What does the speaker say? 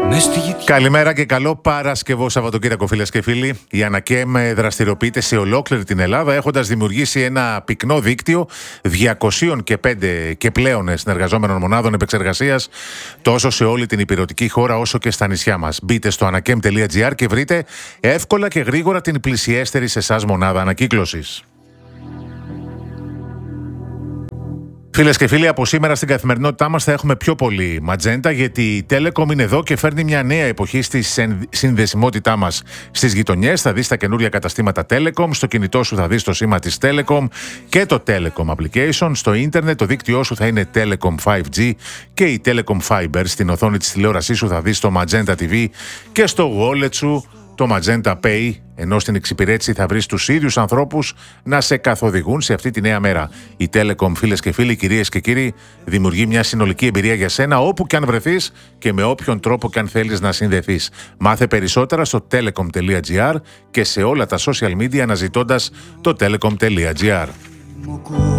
Καλημέρα και καλό Παρασκευό Σαββατοκύριακο, φίλες και φίλοι. Η Ανακέμ δραστηριοποιείται σε ολόκληρη την Ελλάδα, έχοντας δημιουργήσει ένα πυκνό δίκτυο 205 και πλέον συνεργαζόμενων μονάδων επεξεργασίας, τόσο σε όλη την ηπειρωτική χώρα όσο και στα νησιά μας. Μπείτε στο anakem.gr και βρείτε εύκολα και γρήγορα την πλησιέστερη σε εσάς μονάδα ανακύκλωσης. Φίλες και φίλοι, από σήμερα στην καθημερινότητά μας θα έχουμε πιο πολύ ματζέντα, γιατί η Telecom είναι εδώ και φέρνει μια νέα εποχή στη συνδεσιμότητά μας στις γειτονιές. Θα δεις τα καινούρια καταστήματα Telecom, στο κινητό σου θα δεις το σήμα της Telecom και το Telecom Application. Στο ίντερνετ το δίκτυό σου θα είναι Telecom 5G και η Telecom Fiber. Στην οθόνη της τηλεόρασής σου θα δεις το Magenta TV και στο wallet σου το Magenta Pay, ενώ στην εξυπηρέτηση θα βρεις τους ίδιους ανθρώπους να σε καθοδηγούν σε αυτή τη νέα μέρα. Η Telecom, φίλες και φίλοι, κυρίες και κύριοι, δημιουργεί μια συνολική εμπειρία για σένα όπου και αν βρεθείς και με όποιον τρόπο και αν θέλεις να συνδεθείς. Μάθε περισσότερα στο telecom.gr και σε όλα τα social media αναζητώντας το telecom.gr.